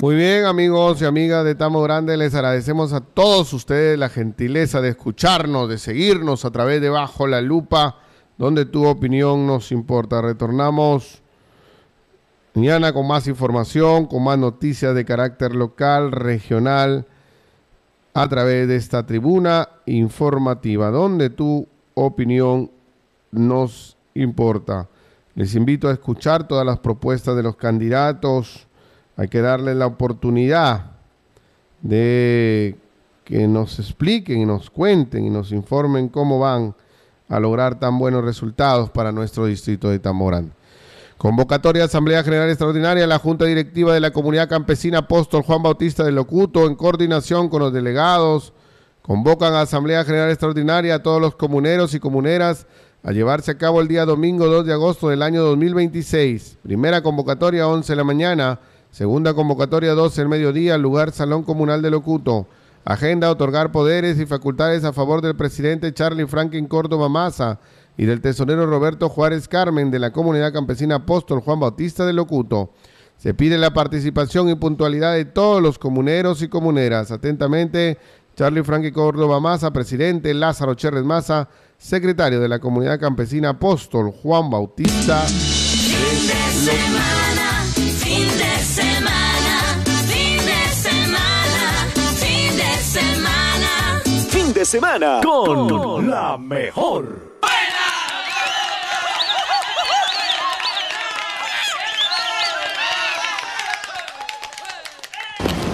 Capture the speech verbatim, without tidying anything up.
Muy bien, amigos y amigas de Tamo Grande, les agradecemos a todos ustedes la gentileza de escucharnos, de seguirnos a través de Bajo la Lupa, donde tu opinión nos importa. Retornamos mañana con más información, con más noticias de carácter local, regional, a través de esta tribuna informativa, donde tu opinión nos importa. Les invito a escuchar todas las propuestas de los candidatos. Hay que darles la oportunidad de que nos expliquen y nos cuenten y nos informen cómo van a lograr tan buenos resultados para nuestro distrito de Tamo Grande. Convocatoria de Asamblea General Extraordinaria de la Junta Directiva de la Comunidad Campesina Apóstol Juan Bautista de Locuto, en coordinación con los delegados, convocan a Asamblea General Extraordinaria a todos los comuneros y comuneras a llevarse a cabo el día domingo dos de agosto del año dos mil veintiséis. Primera convocatoria once de la mañana, segunda convocatoria doce del mediodía, lugar Salón Comunal de Locuto. Agenda: otorgar poderes y facultades a favor del presidente Charlie Franklin Córdoba Maza y del tesorero Roberto Juárez Carmen de la Comunidad Campesina Apóstol Juan Bautista de Locuto. Se pide la participación y puntualidad de todos los comuneros y comuneras. Atentamente, Charlie Franklin Córdoba Maza, presidente; Lázaro Cherres Maza, secretario de la Comunidad Campesina Apóstol Juan Bautista de Locuto. Fin de semana, fin de semana, fin de semana, fin de semana con la mejor.